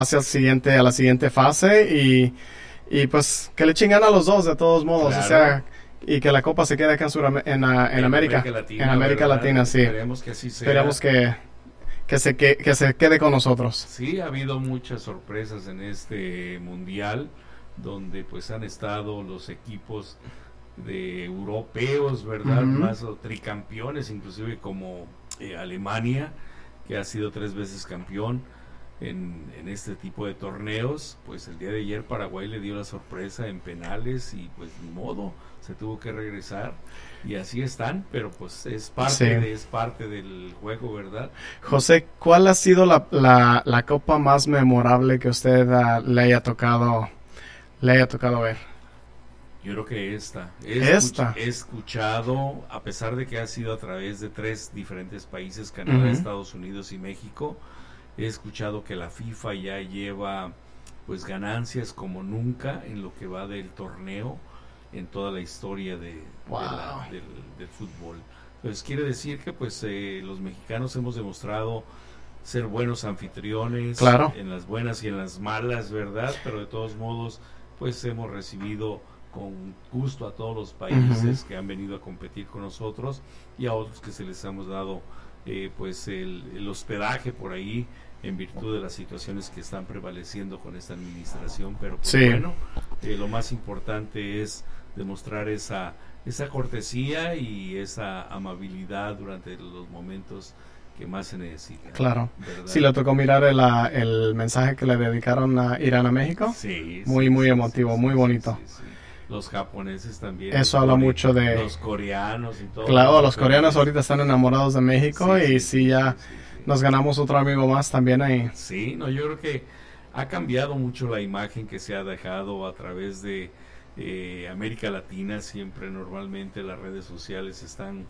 hacia a la siguiente fase y pues que le chingan a los dos de todos modos, Claro. o sea, y que la copa se quede acá en América, Latina, en América ¿verdad? Latina, sí. Esperemos que así sea. Esperemos que se quede con nosotros. Sí, ha habido muchas sorpresas en este mundial, donde pues han estado los equipos de europeos, ¿verdad? Ujú. Más o tricampeones, inclusive como Alemania, que ha sido 3 veces campeón en este tipo de torneos. Pues el día de ayer Paraguay le dio la sorpresa en penales y pues ni modo, se tuvo que regresar y así están, pero pues es parte del juego, ¿verdad? José, ¿cuál ha sido la copa más memorable que usted le haya tocado ver? Yo creo que esta. He escuchado, a pesar de que ha sido a través de 3 diferentes países, Canadá, Ujú. Estados Unidos y México, he escuchado que la FIFA ya lleva pues ganancias como nunca en lo que va del torneo, en toda la historia Wow. del fútbol. Entonces quiere decir que pues los mexicanos hemos demostrado ser buenos anfitriones, Claro. en las buenas y en las malas, ¿verdad? Pero de todos modos pues hemos recibido con gusto a todos los países Ujú. que han venido a competir con nosotros y a otros que se les hemos dado pues el hospedaje por ahí en virtud de las situaciones que están prevaleciendo con esta administración, pero pues Sí. bueno, lo más importante es demostrar esa cortesía y esa amabilidad durante los momentos que más se necesitan. Claro. ¿Verdad? Sí, le tocó mirar el mensaje que le dedicaron a Irán a México. Sí, Muy, sí, muy sí, emotivo, sí, muy sí, bonito. sí, sí. Los japoneses también. Eso habla mucho de... Los coreanos y todo. Claro, los coreanos ahorita están enamorados de México y sí, ya sí. nos ganamos otro amigo más también ahí. Sí, no, yo creo que ha cambiado mucho la imagen que se ha dejado a través de América Latina. Siempre normalmente las redes sociales están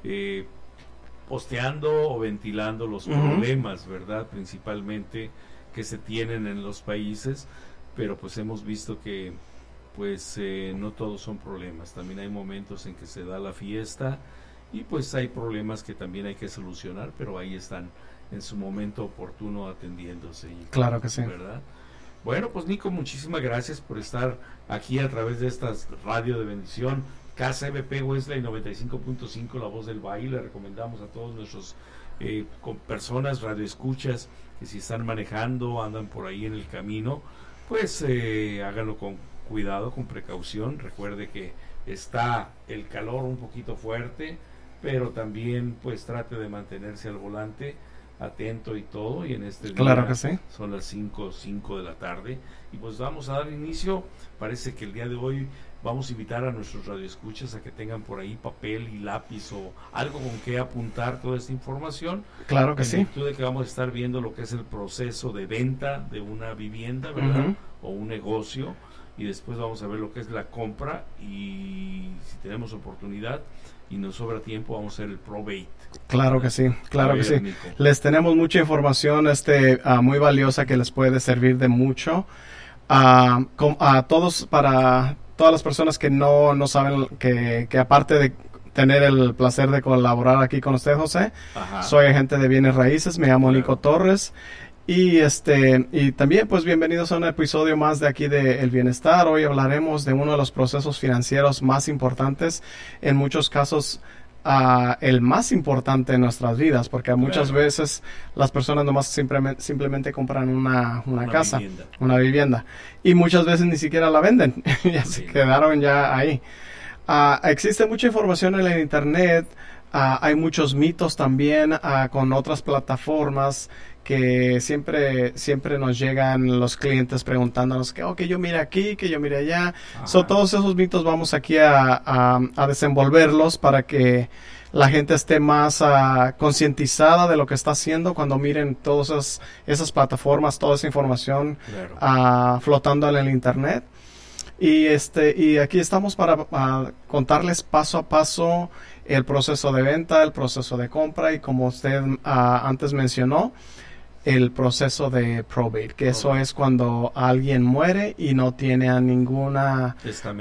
posteando o ventilando los problemas, ¿verdad? Principalmente que se tienen en los países, pero pues hemos visto que pues no todos son problemas, también hay momentos en que se da la fiesta y pues hay problemas que también hay que solucionar, pero ahí están en su momento oportuno atendiéndose. Claro que sí. ¿Verdad? Bueno, pues Nico, muchísimas gracias por estar aquí a través de esta radio de bendición, Casa MP Wesley 95.5, La Voz del Valle. Le recomendamos a todos nuestros personas, radioescuchas, que si están manejando, andan por ahí en el camino, pues háganlo con cuidado, con precaución. Recuerde que está el calor un poquito fuerte, pero también pues trate de mantenerse al volante, atento y todo, y en este día Claro que sí. son las 5 de la tarde y pues vamos a dar inicio. Parece que el día de hoy vamos a invitar a nuestros radioescuchas a que tengan por ahí papel y lápiz o algo con que apuntar toda esta información. Claro que en sí. virtud de que vamos a estar viendo lo que es el proceso de venta de una vivienda, ¿verdad? O un negocio, y después vamos a ver lo que es la compra, y si tenemos oportunidad y nos sobra tiempo vamos a hacer el probate. Claro que sí, claro que sí. Nico. Les tenemos mucha información muy valiosa que les puede servir de mucho a todos, para todas las personas que no saben que aparte de tener el placer de colaborar aquí con usted, José, Ajá. soy agente de bienes raíces, me llamo Nico Torres. Y también pues bienvenidos a un episodio más de aquí de El Bienestar. Hoy hablaremos de uno de los procesos financieros más importantes, en muchos casos el más importante en nuestras vidas, porque muchas veces las personas nomás simplemente compran una casa, una vivienda, y muchas veces ni siquiera la venden, ya se quedaron ya ahí. Existe mucha información en el internet. Hay muchos mitos también con otras plataformas que siempre nos llegan los clientes preguntándonos que yo mire aquí, que yo mire allá. Todos esos mitos vamos aquí a desenvolverlos para que la gente esté más concientizada de lo que está haciendo cuando miren todas esas plataformas, toda esa información flotando en el internet. Y aquí estamos para contarles paso a paso el proceso de venta, el proceso de compra y, como usted antes mencionó, el proceso de probate, que eso es cuando alguien muere y no tiene a ninguna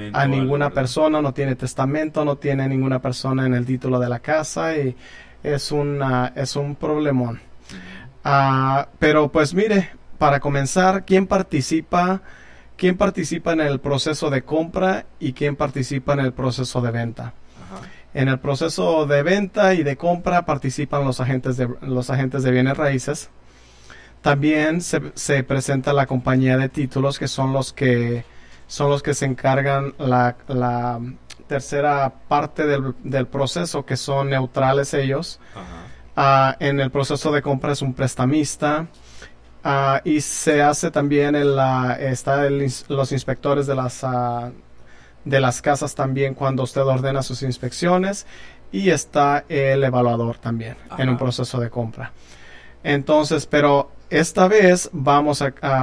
persona, no tiene testamento, no tiene ninguna persona en el título de la casa, y es un problemón. Pero pues mire, para comenzar, ¿quién participa en el proceso de compra y quién participa en el proceso de venta? Ajá. En el proceso de venta y de compra participan los agentes de bienes raíces. También se presenta la compañía de títulos, que son los que se encargan la tercera parte del proceso, que son neutrales ellos. Ajá. En el proceso de compra es un prestamista. Y se hace también los inspectores de las casas también cuando usted ordena sus inspecciones, y está el evaluador también. Ajá. En un proceso de compra. Entonces, pero esta vez vamos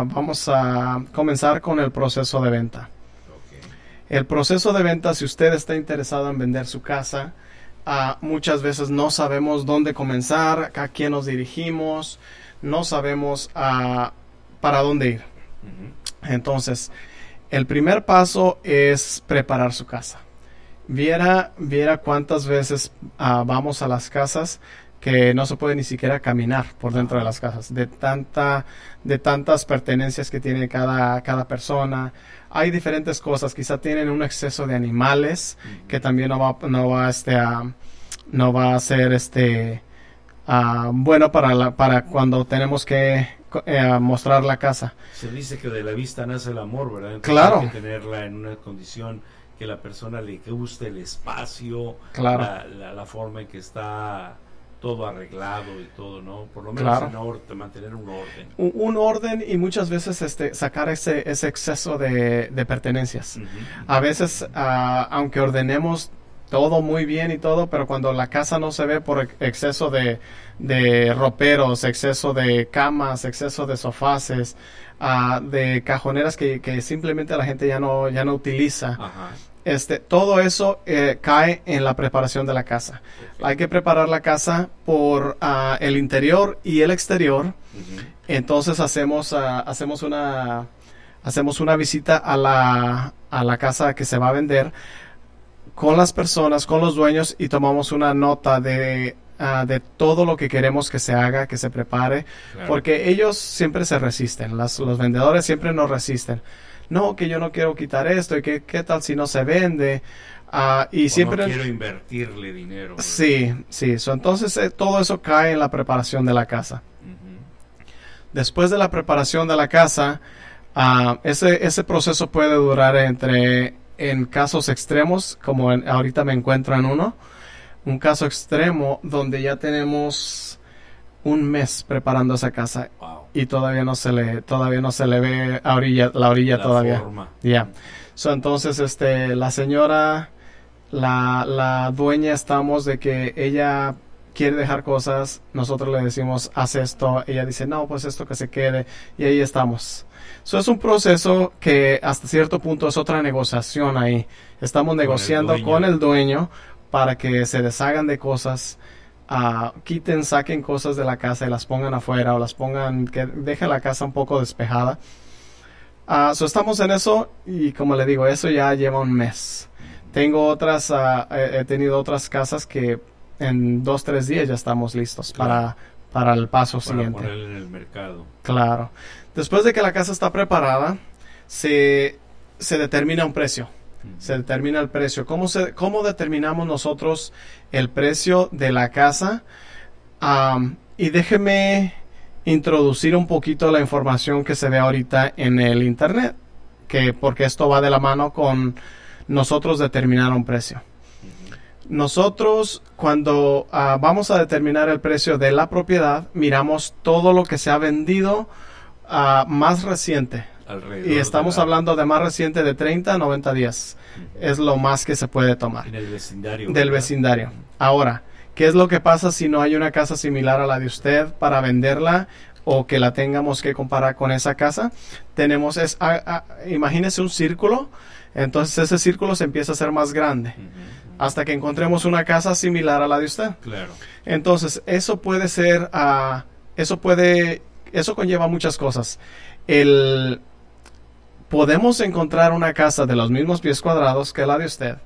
a comenzar con el proceso de venta. Okay. El proceso de venta, si usted está interesado en vender su casa, muchas veces no sabemos dónde comenzar, a quién nos dirigimos, no sabemos para dónde ir. Uh-huh. Entonces, el primer paso es preparar su casa. Viera cuántas veces vamos a las casas que no se puede ni siquiera caminar por dentro de las casas, de tantas pertenencias que tiene cada persona. Hay diferentes cosas, quizá tienen un exceso de animales, uh-huh, que también no va a ser bueno para cuando tenemos que mostrar la casa. Se dice que de la vista nace el amor, ¿verdad? Entonces claro. Hay que tenerla en una condición que la persona le guste, el espacio, claro, la forma en que está todo arreglado y todo, ¿no? Por lo menos claro, en orden, mantener un orden. Un orden, y muchas veces sacar ese exceso de pertenencias. Uh-huh. A veces, aunque ordenemos todo muy bien y todo, pero cuando la casa no se ve por exceso de roperos, exceso de camas, exceso de sofaces, de cajoneras que simplemente la gente ya no utiliza. Ajá. Todo eso cae en la preparación de la casa. Okay. Hay que preparar la casa por el interior y el exterior. Uh-huh. Entonces hacemos una visita a la casa que se va a vender con las personas, con los dueños, y tomamos una nota de todo lo que queremos que se haga, que se prepare, claro, porque ellos siempre se resisten, los vendedores siempre nos resisten. No, que yo no quiero quitar esto, y qué tal si no se vende, y siempre no quiero invertirle dinero, ¿verdad? Sí. Entonces todo eso cae en la preparación de la casa. Uh-huh. Después de la preparación de la casa, ese proceso puede durar en casos extremos, como ahorita me encuentro en un caso extremo donde ya tenemos un mes preparando esa casa. Wow. Y todavía no se le ve la orilla todavía. Yeah. Entonces, la señora, la dueña, estamos de que ella quiere dejar cosas, nosotros le decimos, haz esto, ella dice, no, pues esto que se quede, y ahí estamos. Es un proceso que hasta cierto punto es otra negociación ahí. Estamos negociando con el dueño para que se deshagan de cosas, saquen cosas de la casa y las pongan afuera, o que dejen la casa un poco despejada. Estamos en eso, y como le digo, eso ya lleva un mes. He tenido otras casas que en 2-3 días ya estamos listos, claro, para el paso siguiente. Para ponerla en el mercado. Claro. Después de que la casa está preparada, se determina un precio. Uh-huh. Se determina el precio. ¿Cómo determinamos nosotros el precio de la casa? Y déjeme introducir un poquito la información que se ve ahorita en el internet, porque esto va de la mano con nosotros determinar un precio. Nosotros, cuando vamos a determinar el precio de la propiedad, miramos todo lo que se ha vendido más reciente. Alrededor, y estamos hablando de más reciente, de 30 a 90 días. Uh-huh. Es lo más que se puede tomar. En el vecindario. Del vecindario. Ahora, ¿qué es lo que pasa si no hay una casa similar a la de usted para venderla, o que la tengamos que comparar con esa casa? Imagínese un círculo. Entonces ese círculo se empieza a hacer más grande, uh-huh, hasta que encontremos una casa similar a la de usted. Claro. Entonces eso puede ser, eso conlleva muchas cosas. Podemos encontrar una casa de los mismos pies cuadrados que la de usted,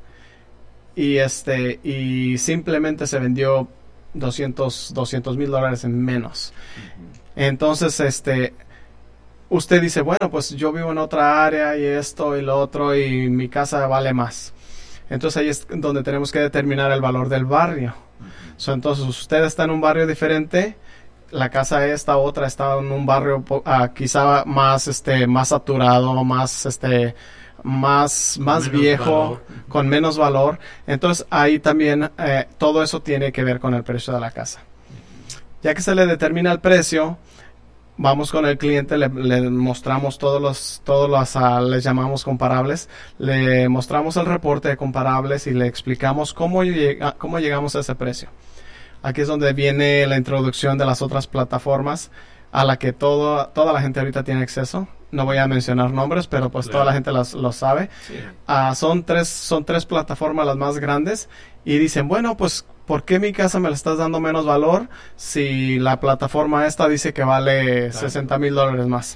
y simplemente se vendió $200,000 en menos. Uh-huh. Entonces usted dice, bueno, pues yo vivo en otra área y esto y lo otro y mi casa vale más. Entonces ahí es donde tenemos que determinar el valor del barrio. Entonces usted está en un barrio diferente, la casa esta otra está en un barrio quizá más más saturado, más viejo, valor. Con menos valor. Entonces ahí también todo eso tiene que ver con el precio de la casa. Ya que se le determina el precio, vamos con el cliente, le mostramos les llamamos comparables, le mostramos el reporte de comparables y le explicamos cómo llegamos a ese precio. Aquí es donde viene la introducción de las otras plataformas a la que toda la gente ahorita tiene acceso. No voy a mencionar nombres, pero pues toda la gente lo sabe. Sí. Son tres plataformas las más grandes y dicen, bueno, pues ¿por qué mi casa me la estás dando menos valor si la plataforma esta dice que vale $60,000 más?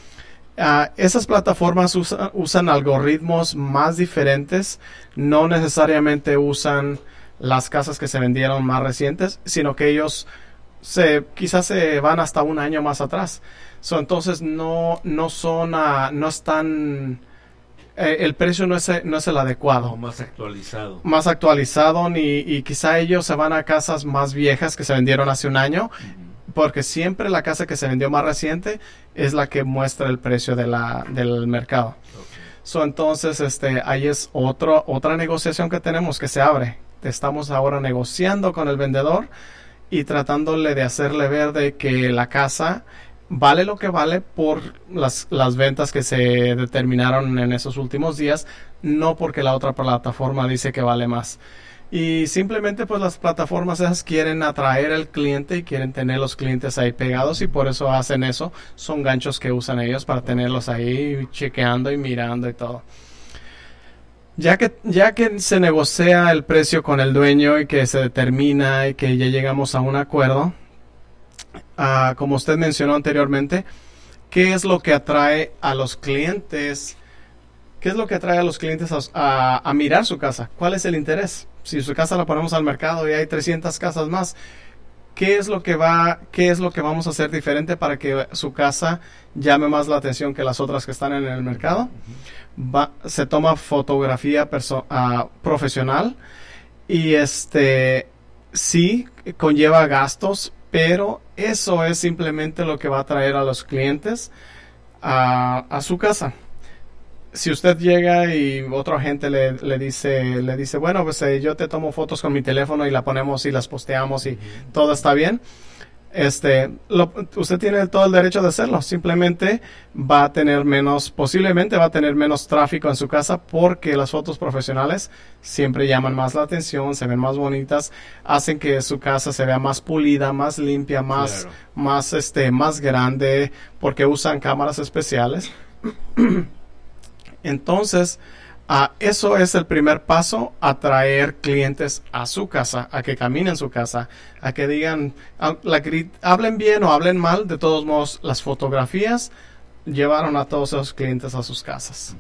Esas plataformas usan algoritmos más diferentes, no necesariamente usan las casas que se vendieron más recientes, sino que ellos quizás se van hasta un año más atrás. Entonces no están, el precio no es el adecuado. No, más actualizado. Más actualizado, y quizá ellos se van a casas más viejas que se vendieron hace un año, porque siempre la casa que se vendió más reciente es la que muestra el precio del mercado. Okay. Entonces ahí es otra negociación que tenemos que se abre. Estamos ahora negociando con el vendedor y tratándole de hacerle ver de que la casa vale lo que vale por las ventas que se determinaron en esos últimos días, no porque la otra plataforma dice que vale más. Y simplemente pues las plataformas esas quieren atraer al cliente y quieren tener los clientes ahí pegados y por eso hacen eso. Son ganchos que usan ellos para tenerlos ahí chequeando y mirando y todo. Ya que se negocia el precio con el dueño y que se determina y que ya llegamos a un acuerdo, como usted mencionó anteriormente, ¿qué es lo que atrae a los clientes? ¿Qué es lo que atrae a los clientes a mirar su casa? ¿Cuál es el interés? Si su casa la ponemos al mercado y hay 300 casas más, ¿qué es lo que vamos a hacer diferente para que su casa llame más la atención que las otras que están en el mercado? Se toma fotografía profesional y sí conlleva gastos, pero eso es simplemente lo que va a atraer a los clientes a su casa. Si usted llega y otra gente le dice, bueno, pues yo te tomo fotos con mi teléfono y la ponemos y las posteamos y todo está bien, usted tiene todo el derecho de hacerlo. Simplemente posiblemente va a tener menos tráfico en su casa porque las fotos profesionales siempre llaman más la atención, se ven más bonitas, hacen que su casa se vea más pulida, más limpia, más grande, porque usan cámaras especiales. Entonces, eso es el primer paso, atraer clientes a su casa, a que caminen su casa, a que digan, hablen bien o hablen mal, de todos modos, las fotografías llevaron a todos esos clientes a sus casas.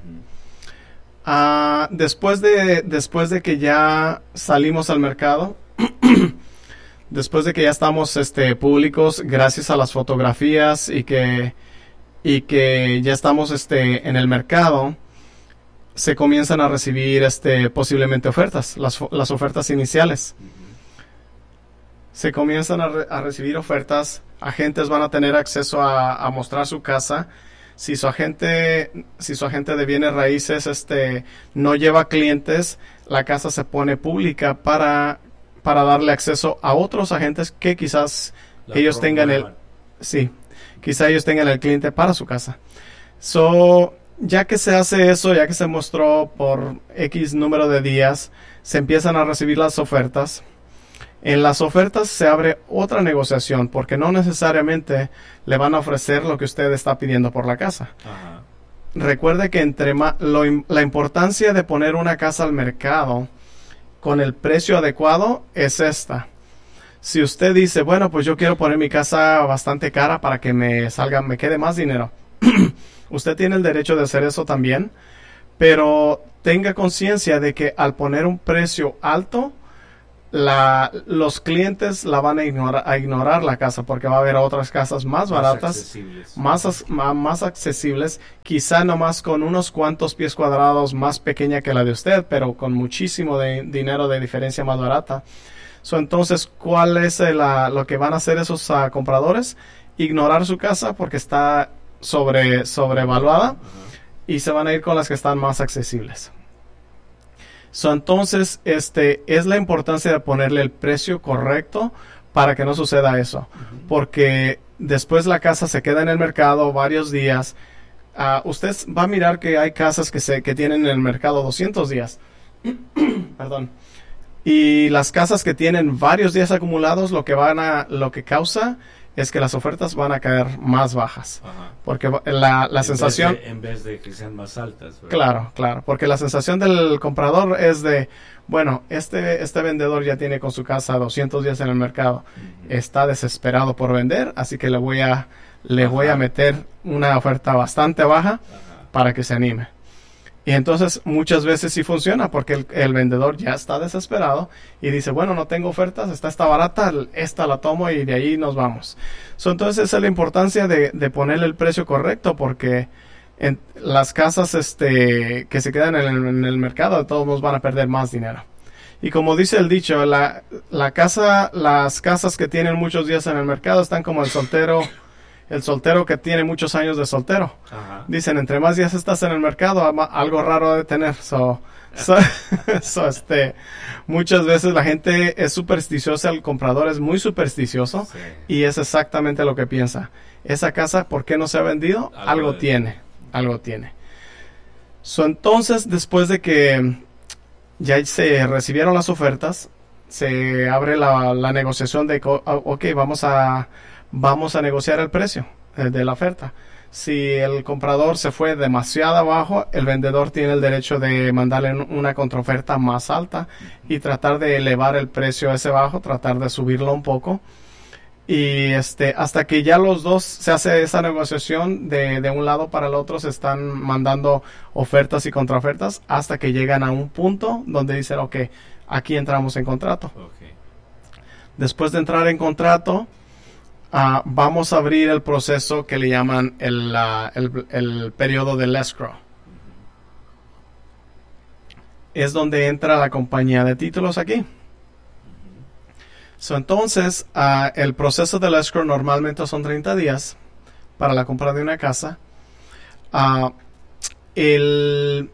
Después de que ya salimos al mercado, después de que ya estamos públicos, gracias a las fotografías y que ya estamos en el mercado, se comienzan a recibir posiblemente ofertas, las ofertas iniciales. Se comienzan a recibir ofertas, agentes van a tener acceso a mostrar su casa. Si su agente de bienes raíces no lleva clientes, la casa se pone pública para darle acceso a otros agentes que quizás ellos tengan quizá ellos tengan el cliente para su casa. Ya que se hace eso, ya que se mostró por X número de días, se empiezan a recibir las ofertas. En las ofertas se abre otra negociación, porque no necesariamente le van a ofrecer lo que usted está pidiendo por la casa. Ajá. Recuerde que la importancia de poner una casa al mercado con el precio adecuado es esta. Si usted dice, bueno, pues yo quiero poner mi casa bastante cara para que me quede más dinero. Usted tiene el derecho de hacer eso también, pero tenga conciencia de que al poner un precio alto, los clientes la van a ignorar la casa porque va a haber otras casas más baratas, más accesibles, quizá nomás con unos cuantos pies cuadrados más pequeña que la de usted, pero con muchísimo dinero de diferencia más barata. Entonces, ¿cuál es lo que van a hacer esos compradores? Ignorar su casa porque está sobrevaluada y se van a ir con las que están más accesibles. Entonces, es la importancia de ponerle el precio correcto para que no suceda eso. Porque después la casa se queda en el mercado varios días. Usted va a mirar que hay casas que tienen en el mercado 200 días. Perdón. Y las casas que tienen varios días acumulados, lo que causa es que las ofertas van a caer más bajas. Porque la sensación... En vez de que sean más altas, ¿verdad? Claro. Porque la sensación del comprador es de, bueno, este vendedor ya tiene con su casa 200 días en el mercado. Está desesperado por vender, así que le voy a meter una oferta bastante baja para que se anime. Y entonces muchas veces sí funciona porque el vendedor ya está desesperado y dice, bueno, no tengo ofertas, esta está barata, esta la tomo y de ahí nos vamos. Entonces esa es la importancia de ponerle el precio correcto porque en las casas que se quedan en el mercado de todos modos van a perder más dinero. Y como dice el dicho, las casas que tienen muchos días en el mercado están como el soltero que tiene muchos años de soltero. Dicen, entre más días estás en el mercado, algo raro de tener. Muchas veces la gente es supersticiosa, el comprador es muy supersticioso y es exactamente lo que piensa. Esa casa, ¿por qué no se ha vendido? Algo tiene. Entonces, después de que ya se recibieron las ofertas, se abre la negociación de, ok, vamos a negociar el precio de la oferta. Si el comprador se fue demasiado abajo, el vendedor tiene el derecho de mandarle una contraoferta más alta y tratar de elevar el precio ese bajo, tratar de subirlo un poco. Y hasta que ya los dos se hace esa negociación de un lado para el otro, se están mandando ofertas y contraofertas hasta que llegan a un punto donde dicen, ok, aquí entramos en contrato. Después de entrar en contrato, vamos a abrir el proceso que le llaman el periodo del escrow. Es donde entra la compañía de títulos aquí. Entonces, el proceso del escrow normalmente son 30 días para la compra de una casa. El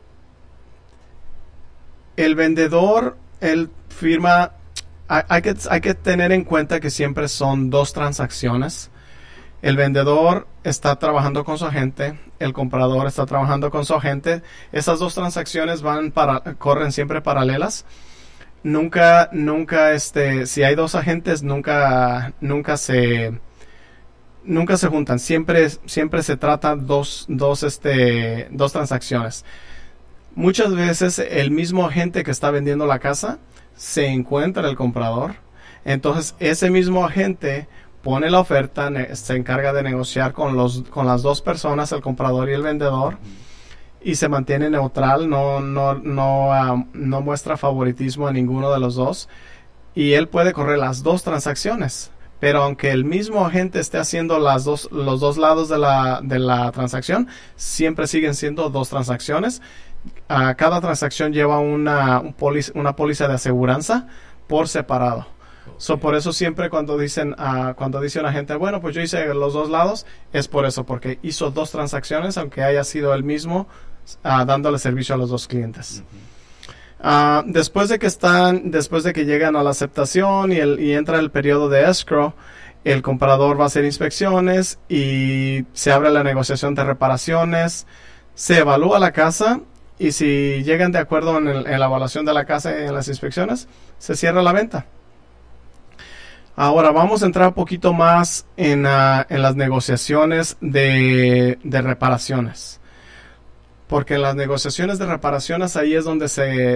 vendedor, él firma. Hay que tener en cuenta que siempre son dos transacciones. El vendedor está trabajando con su agente, el comprador está trabajando con su agente. Esas dos transacciones corren siempre paralelas. Nunca, si hay dos agentes, nunca se juntan. Siempre se trata dos transacciones. Muchas veces el mismo agente que está vendiendo la casa se encuentra el comprador, entonces ese mismo agente pone la oferta, se encarga de negociar con las dos personas, el comprador y el vendedor, y se mantiene neutral, no muestra favoritismo a ninguno de los dos, y él puede correr las dos transacciones. Pero aunque el mismo agente esté haciendo los dos lados de la transacción, siempre siguen siendo dos transacciones. Cada transacción lleva una póliza de aseguranza por separado. Por eso siempre cuando dice un agente, bueno, pues yo hice los dos lados, es por eso, porque hizo dos transacciones, aunque haya sido el mismo, dándole servicio a los dos clientes. Después de que llegan a la aceptación y entra el periodo de escrow, el comprador va a hacer inspecciones y se abre la negociación de reparaciones, se evalúa la casa y si llegan de acuerdo en la evaluación de la casa y en las inspecciones, se cierra la venta. Ahora vamos a entrar un poquito más en las negociaciones de reparaciones. Porque en las negociaciones de reparaciones ahí es donde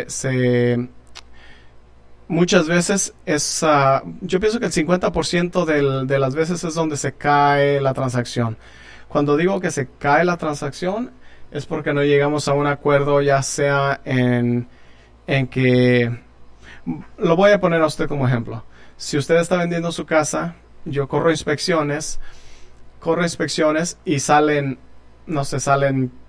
muchas veces yo pienso que el 50% de las veces es donde se cae la transacción. Cuando digo que se cae la transacción es porque no llegamos a un acuerdo, ya sea en que, Lo voy a poner a usted como ejemplo. Si usted está vendiendo su casa, yo corro inspecciones y salen, no sé, salen